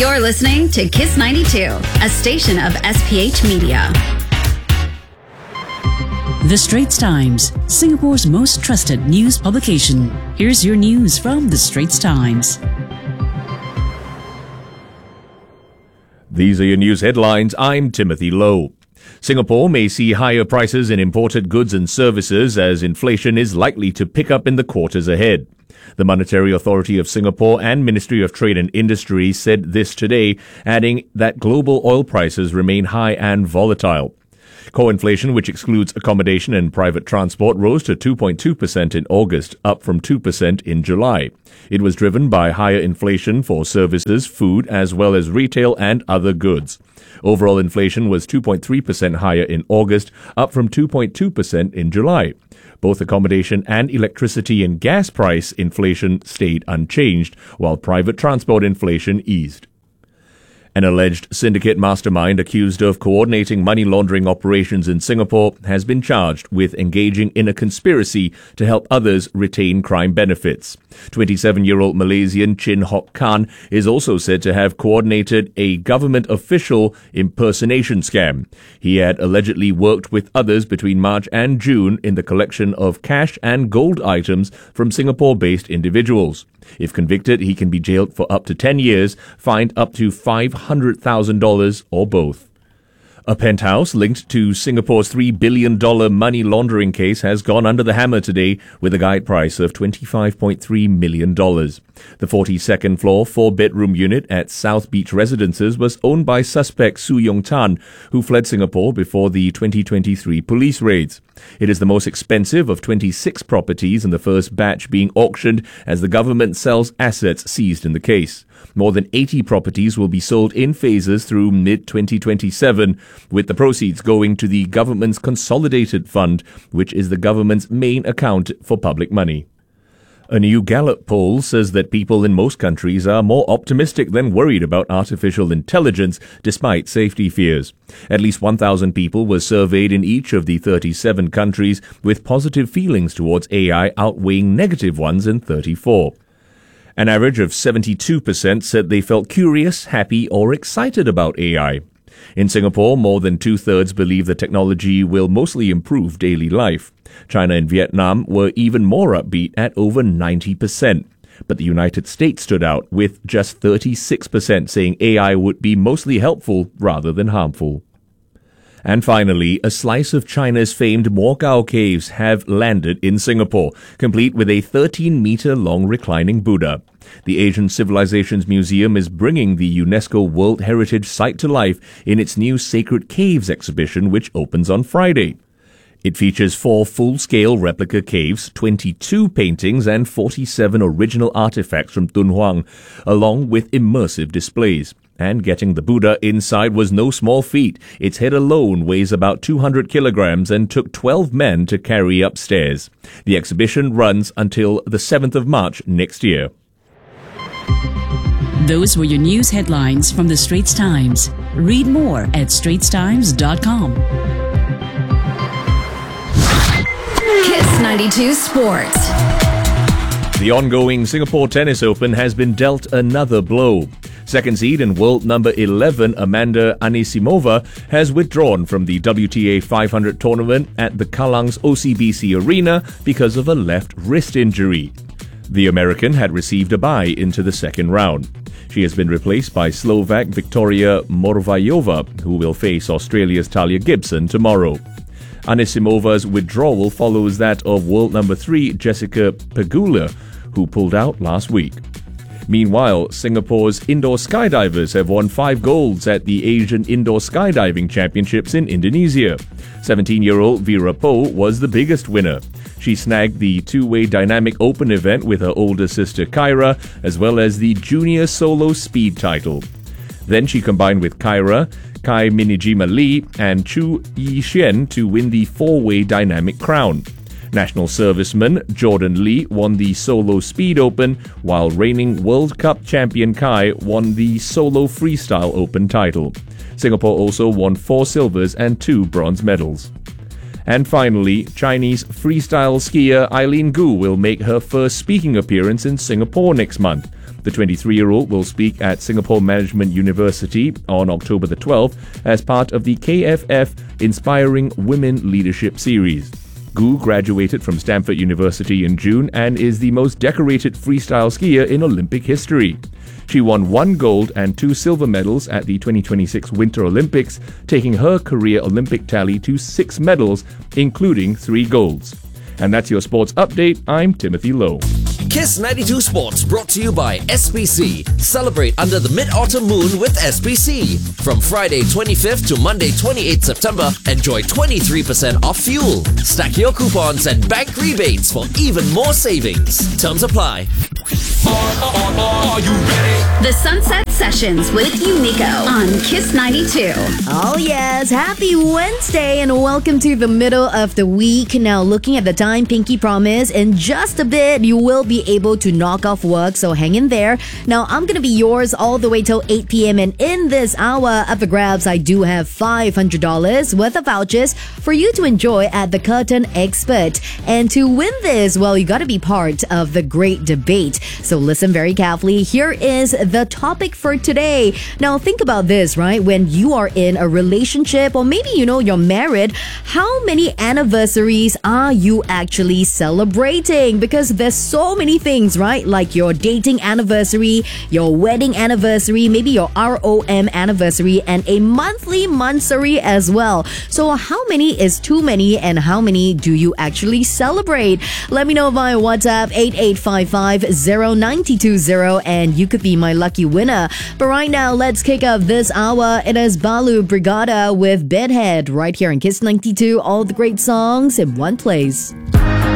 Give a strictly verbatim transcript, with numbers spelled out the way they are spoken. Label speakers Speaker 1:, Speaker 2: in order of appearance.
Speaker 1: You're listening to Kiss ninety-two, a station of S P H Media.
Speaker 2: The Straits Times, Singapore's most trusted news publication. Here's your news from The Straits Times.
Speaker 3: These are your news headlines. I'm Timothy Lowe. Singapore may see higher prices in imported goods and services as inflation is likely to pick up in the quarters ahead. The Monetary Authority of Singapore and Ministry of Trade and Industry said this today, adding that global oil prices remain high and volatile. Core inflation, which excludes accommodation and private transport, rose to two point two percent in August, up from two percent in July. It was driven by higher inflation for services, food, as well as retail and other goods. Overall inflation was two point three percent higher in August, up from two point two percent in July. Both accommodation and electricity and gas price inflation stayed unchanged, while private transport inflation eased. An alleged syndicate mastermind accused of coordinating money laundering operations in Singapore has been charged with engaging in a conspiracy to help others retain crime benefits. twenty-seven-year-old Malaysian Chin Hock Khan is also said to have coordinated a government official impersonation scam. He had allegedly worked with others between March and June in the collection of cash and gold items from Singapore-based individuals. If convicted, he can be jailed for up to ten years, fined up to five hundred thousand dollars or both. A penthouse linked to Singapore's three billion dollars money laundering case has gone under the hammer today with a guide price of twenty-five point three million dollars. The forty-second floor, four-bedroom unit at South Beach Residences was owned by suspect Su Yong Tan, who fled Singapore before the twenty twenty-three police raids. It is the most expensive of twenty-six properties in the first batch being auctioned as the government sells assets seized in the case. More than eighty properties will be sold in phases through mid twenty twenty-seven, with the proceeds going to the government's Consolidated Fund, which is the government's main account for public money. A new Gallup poll says that people in most countries are more optimistic than worried about artificial intelligence, despite safety fears. At least one thousand people were surveyed in each of the thirty-seven countries, with positive feelings towards A I outweighing negative ones in thirty-four. An average of seventy-two percent said they felt curious, happy, or excited about A I. In Singapore, more than two-thirds believe the technology will mostly improve daily life. China and Vietnam were even more upbeat at over ninety percent. But the United States stood out, with just thirty-six percent saying A I would be mostly helpful rather than harmful. And finally, a slice of China's famed Mo Gao caves have landed in Singapore, complete with a thirteen-meter-long reclining Buddha. The Asian Civilizations Museum is bringing the UNESCO World Heritage Site to life in its new Sacred Caves exhibition, which opens on Friday. It features four full-scale replica caves, twenty-two paintings, and forty-seven original artifacts from Dunhuang, along with immersive displays. And getting the Buddha inside was no small feat. Its head alone weighs about two hundred kilograms and took twelve men to carry upstairs. The exhibition runs until the seventh of March next year.
Speaker 2: Those were your news headlines from The Straits Times. Read more at straits times dot com.
Speaker 1: Kiss ninety-two Sports.
Speaker 3: The ongoing Singapore Tennis Open has been dealt another blow. Second seed and world number eleven Amanda Anisimova has withdrawn from the W T A five hundred tournament at the Kalang's O C B C Arena because of a left wrist injury. The American had received a bye into the second round. She has been replaced by Slovak Victoria Morvayova, who will face Australia's Talia Gibson tomorrow. Anisimova's withdrawal follows that of world number three Jessica Pegula, who pulled out last week. Meanwhile, Singapore's indoor skydivers have won five golds at the Asian Indoor Skydiving Championships in Indonesia. seventeen-year-old Vera Po was the biggest winner. She snagged the two-way dynamic open event with her older sister Kyra, as well as the junior solo speed title. Then she combined with Kyra, Kai Minijima Lee, and Chu Yixuan to win the four-way dynamic crown. National serviceman Jordan Lee won the solo speed open, while reigning World Cup champion Kai won the solo freestyle open title. Singapore also won four silvers and two bronze medals. And finally, Chinese freestyle skier Eileen Gu will make her first speaking appearance in Singapore next month. The twenty-three-year-old will speak at Singapore Management University on October the twelfth as part of the K F F Inspiring Women Leadership Series. Gu graduated from Stanford University in June and is the most decorated freestyle skier in Olympic history. She won one gold and two silver medals at the twenty twenty-six Winter Olympics, taking her career Olympic tally to six medals, including three golds. And that's your sports update. I'm Timothy Lowe.
Speaker 4: Kiss ninety-two Sports brought to you by S P C. Celebrate under the Mid-Autumn Moon with S P C. From Friday twenty-fifth to Monday twenty-eighth September, enjoy twenty-three percent off fuel. Stack your coupons and bank rebates for even more savings. Terms apply.
Speaker 5: Are you ready?
Speaker 1: The Sunset Sessions with Unico on Kiss ninety-two.
Speaker 6: Oh yes, happy Wednesday and welcome to the middle of the week. Now looking at the time, Pinky promise, in just a bit you will be able to knock off work, so hang in there. Now I'm gonna be yours all the way till eight p.m. and in this hour of the grabs, I do have five hundred dollars worth of vouchers for you to enjoy at the Curtain Expert. And to win this, well, you gotta be part of the great debate. So listen very carefully. Here is the topic for today. Now think about this, right? When you are in a relationship or maybe you know you're married, how many anniversaries are you actually celebrating? Because there's so many things, right? Like your dating anniversary, your wedding anniversary, maybe your R O M anniversary, and a monthly monthsary as well. So how many is too many and how many do you actually celebrate? Let me know via WhatsApp eight eight five five zero nine two zero and you could be my lucky winner. But right now, let's kick off this hour. It is Balu Brigada with Bedhead right here in Kiss ninety-two. All the great songs in one place.